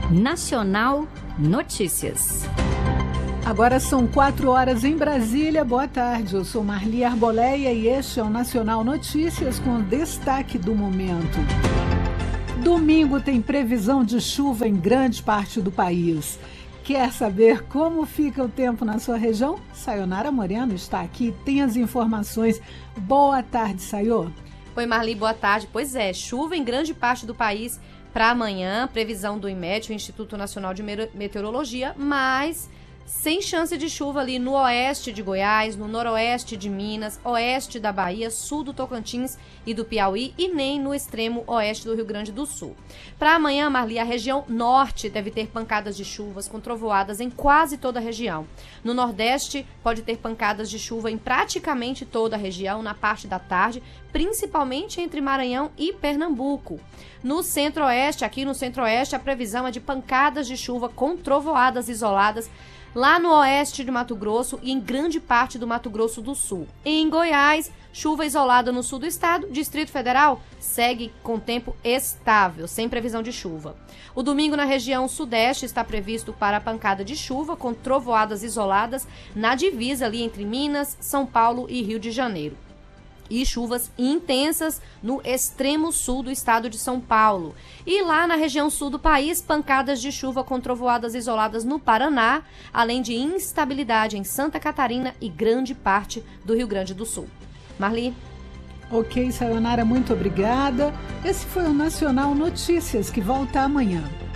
Nacional Notícias. Agora são 4h em Brasília. Boa tarde, eu sou Marli Arboleia e este é o Nacional Notícias com destaque do momento. Domingo tem previsão de chuva em grande parte do país. Quer saber como fica o tempo na sua região? Sayonara Moreno está aqui e tem as informações. Boa tarde, Sayo. Oi, Marli, boa tarde. Pois é, chuva em grande parte do país para amanhã, previsão do IMET, o Instituto Nacional de Meteorologia, mas sem chance de chuva ali no oeste de Goiás, no noroeste de Minas, oeste da Bahia, sul do Tocantins e do Piauí e nem no extremo oeste do Rio Grande do Sul. Para amanhã, Marli, a região norte deve ter pancadas de chuvas com trovoadas em quase toda a região. No nordeste, pode ter pancadas de chuva em praticamente toda a região na parte da tarde, principalmente entre Maranhão e Pernambuco. No centro-oeste, aqui no centro-oeste, a previsão é de pancadas de chuva com trovoadas isoladas lá no oeste de Mato Grosso e em grande parte do Mato Grosso do Sul. Em Goiás, chuva isolada no sul do estado. Distrito Federal segue com tempo estável, sem previsão de chuva. O domingo na região sudeste está previsto para pancada de chuva com trovoadas isoladas na divisa ali entre Minas, São Paulo e Rio de Janeiro. E chuvas intensas no extremo sul do estado de São Paulo. E lá na região sul do país, pancadas de chuva com trovoadas isoladas no Paraná, além de instabilidade em Santa Catarina e grande parte do Rio Grande do Sul. Marli? Ok, Sayonara, muito obrigada. Esse foi o Nacional Notícias, que volta amanhã.